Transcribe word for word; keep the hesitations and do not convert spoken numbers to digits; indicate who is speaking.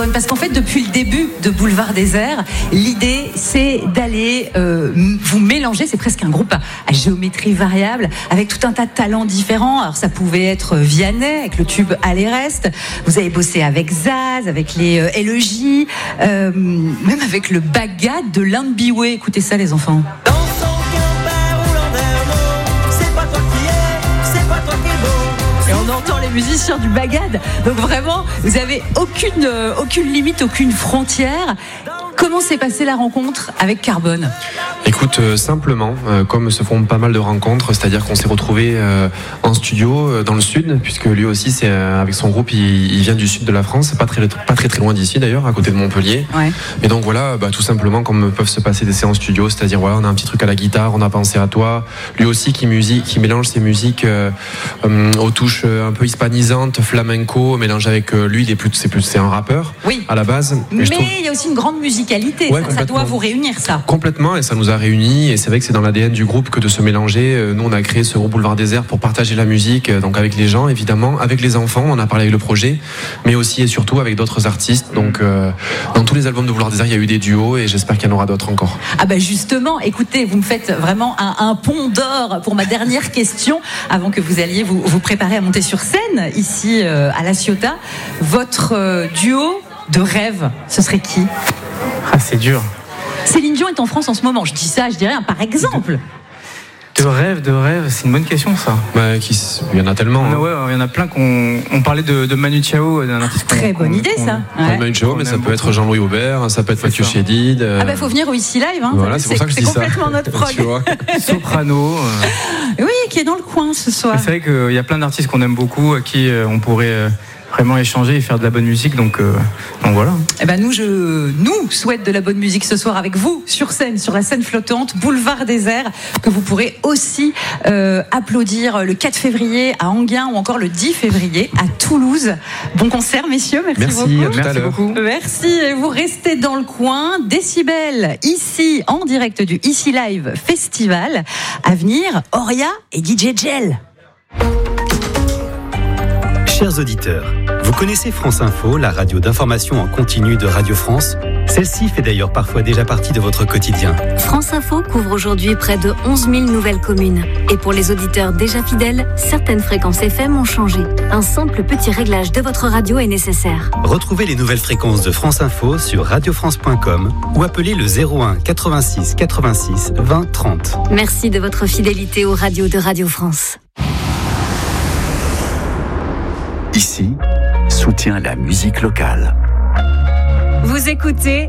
Speaker 1: Parce qu'en fait, depuis le début de Boulevard Désert, l'idée, c'est d'aller euh, vous mélanger. C'est presque un groupe à, à géométrie variable, avec tout un tas de talents différents. Alors, ça pouvait être Vianney, avec le tube Allez Reste. Vous avez bossé avec Zaz, avec les euh, L E J, euh, même avec le Bagad de l'Inde Biway. Écoutez ça, les enfants. Et on entend les musiciens du Bagad. Donc vraiment, vous avez aucune, euh, aucune limite, aucune frontière. Comment s'est passée la rencontre avec Carbone ?
Speaker 2: Écoute, euh, simplement, euh, comme se font pas mal de rencontres, c'est-à-dire qu'on s'est retrouvés euh, en studio euh, dans le sud, puisque lui aussi, c'est euh, avec son groupe, il, il vient du sud de la France, pas très pas très très loin d'ici d'ailleurs, à côté de Montpellier. Ouais. Et donc voilà, bah, tout simplement, comme peuvent se passer des séances studio, c'est-à-dire voilà, on a un petit truc à la guitare, on a pensé à toi. Lui aussi qui musique, qui mélange ses musiques euh, euh, aux touches euh, un peu hispanisantes, flamenco, mélange avec euh, lui, il est plus, c'est plus, c'est un rappeur. Oui. À la base.
Speaker 1: Mais
Speaker 2: trouve...
Speaker 1: il y a aussi une grande musicalité. Ouais, ça, ça doit vous réunir, ça.
Speaker 2: Complètement, et ça nous a réunis. Et c'est vrai que c'est dans l'A D N du groupe que de se mélanger. Nous, on a créé ce groupe Boulevard Désert pour partager la musique, donc avec les gens, évidemment, avec les enfants. On a parlé avec le projet, mais aussi et surtout avec d'autres artistes. Donc, euh, dans tous les albums de Boulevard Désert, il y a eu des duos, et j'espère qu'il y en aura d'autres encore.
Speaker 1: Ah bah justement, écoutez, vous me faites vraiment un, un pont d'or pour ma dernière question, avant que vous alliez vous, vous préparer à monter sur scène ici euh, à La Ciotat. Votre euh, duo de rêve, ce serait qui ?
Speaker 3: Ah, c'est dur.
Speaker 1: Céline Dion est en France en ce moment. Je dis ça, je dis rien, par exemple.
Speaker 3: De rêve, de rêve, c'est une bonne question, ça.
Speaker 2: Bah, qui, il y en a tellement.
Speaker 3: Hein. Ouais, il y en a plein qu'on on parlait de, de Manu Chao, d'un artiste.
Speaker 1: Très bonne idée, ça.
Speaker 2: Ouais. Manu Chao, mais ça peut être Jean-Louis Aubert, ça peut être Mathieu Chédid.
Speaker 1: Euh... Ah bah faut venir au Ici Live. Hein.
Speaker 2: Voilà, c'est, c'est pour ça que je dis ça.
Speaker 1: C'est complètement notre prog.
Speaker 3: Soprano. Euh...
Speaker 1: Oui, qui est dans le coin ce soir.
Speaker 3: C'est vrai qu'il y a plein d'artistes qu'on aime beaucoup, à qui on pourrait vraiment échanger et faire de la bonne musique, donc, euh, donc voilà.
Speaker 1: Eh ben nous, je nous souhaite de la bonne musique ce soir avec vous sur scène, sur la scène flottante Boulevard Désert, que vous pourrez aussi euh, applaudir le quatre février à Enghien ou encore le dix février à Toulouse. Bon concert, messieurs, merci,
Speaker 2: merci
Speaker 1: beaucoup.
Speaker 2: Merci beaucoup.
Speaker 1: Merci, et vous restez dans le coin. Décibel, ici, en direct du Ici Live Festival. À venir, Oria et D J Gel.
Speaker 4: Chers auditeurs, vous connaissez France Info, la radio d'information en continu de Radio France ? Celle-ci fait d'ailleurs parfois déjà partie de votre quotidien.
Speaker 5: France Info couvre aujourd'hui près de onze mille nouvelles communes. Et pour les auditeurs déjà fidèles, certaines fréquences F M ont changé. Un simple petit réglage de votre radio est nécessaire.
Speaker 4: Retrouvez les nouvelles fréquences de France Info sur radio france point com ou appelez le zéro un quatre-vingt-six quatre-vingt-six vingt trente.
Speaker 5: Merci de votre fidélité aux radios de Radio France.
Speaker 6: Ici, soutient la musique locale.
Speaker 5: Vous écoutez